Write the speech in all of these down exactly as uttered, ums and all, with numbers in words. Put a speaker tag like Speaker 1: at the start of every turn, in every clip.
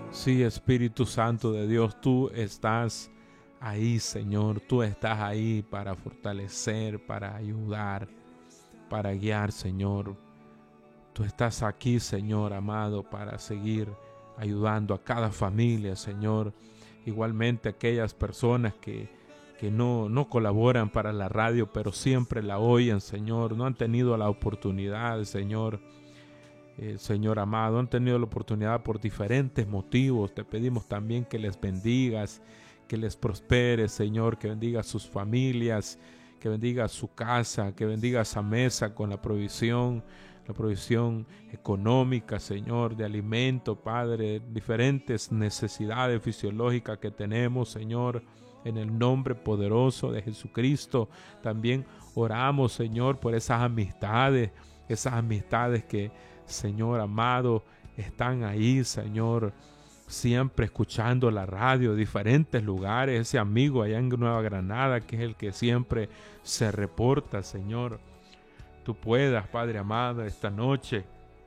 Speaker 1: Sí, Espíritu Santo de Dios, tú estás ahí, Señor. Tú estás ahí para fortalecer, para ayudar, para guiar, Señor. Tú estás aquí, Señor amado, para seguir ayudando a cada familia, Señor. Igualmente aquellas personas que, que no, no colaboran para la radio, pero siempre la oyen, Señor. No han tenido la oportunidad, Señor. Eh, Señor amado, han tenido la oportunidad por diferentes motivos. Te pedimos también que les bendigas, que les prosperes, Señor, que bendiga a sus familias, que bendiga su casa, que bendiga esa mesa con la provisión, la provisión económica, Señor, de alimento, Padre, diferentes necesidades fisiológicas que tenemos, Señor, en el nombre poderoso de Jesucristo. También oramos, Señor, por esas amistades, esas amistades que, Señor amado, están ahí, Señor, siempre escuchando la radio, diferentes lugares, ese amigo allá en Nueva Granada que es el que siempre se reporta, Señor. Tú puedas, Padre amado, esta noche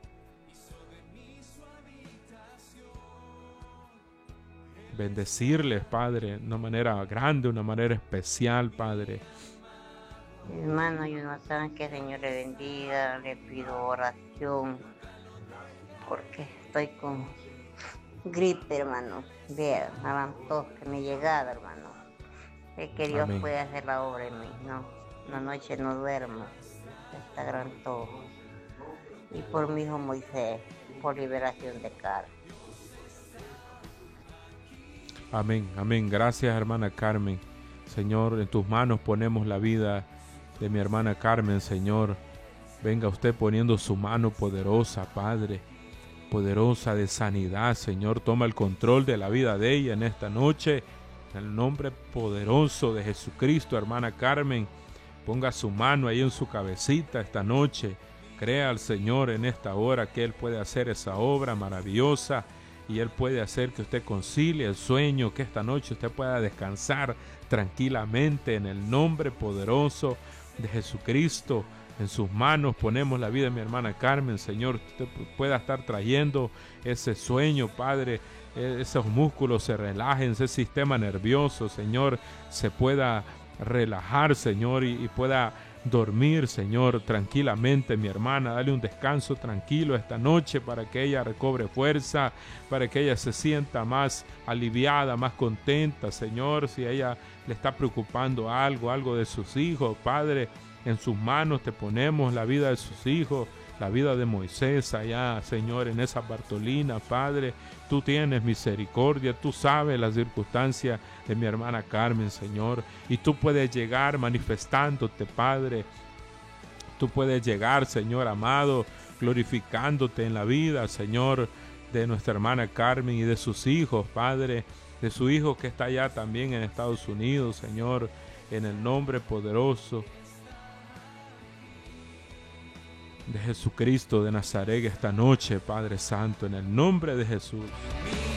Speaker 1: bendecirles, Padre, de una manera grande, de una manera especial, Padre.
Speaker 2: Hermano, yo no saben que el Señor le bendiga, le pido oración, porque estoy con gripe, hermano. Vea, me levantó que me llegada, hermano. Es que Dios
Speaker 1: Amén.
Speaker 2: puede hacer la obra en mí, ¿no? Una noche no duermo, está gran todo. Y por mi hijo Moisés, por liberación de cara.
Speaker 1: Amén, amén. Gracias, hermana Carmen. Señor, en tus manos ponemos la vida de mi hermana Carmen, Señor. Venga usted poniendo su mano poderosa, Padre, poderosa de sanidad, Señor. Toma el control de la vida de ella en esta noche. En el nombre poderoso de Jesucristo, hermana Carmen, ponga su mano ahí en su cabecita esta noche. Crea al Señor en esta hora que Él puede hacer esa obra maravillosa y Él puede hacer que usted concilie el sueño, que esta noche usted pueda descansar tranquilamente en el nombre poderoso de Jesucristo. En sus manos ponemos la vida de mi hermana Carmen, Señor, que usted pueda estar trayendo ese sueño, Padre, esos músculos se relajen, ese sistema nervioso, Señor, se pueda relajar, Señor, y, y pueda dormir, Señor, tranquilamente, mi hermana. Dale un descanso tranquilo esta noche para que ella recobre fuerza, para que ella se sienta más aliviada, más contenta, Señor. Si a ella le está preocupando algo, algo de sus hijos, Padre, en sus manos te ponemos la vida de sus hijos, la vida de Moisés allá, Señor, en esa Bartolina, Padre. Tú tienes misericordia, tú sabes las circunstancias de mi hermana Carmen, Señor, y tú puedes llegar manifestándote, Padre. Tú puedes llegar, Señor amado, glorificándote en la vida, Señor, de nuestra hermana Carmen y de sus hijos, Padre, de su hijo que está allá también en Estados Unidos, Señor, en el nombre poderoso de Jesucristo de Nazaret esta noche, Padre Santo, en el nombre de Jesús.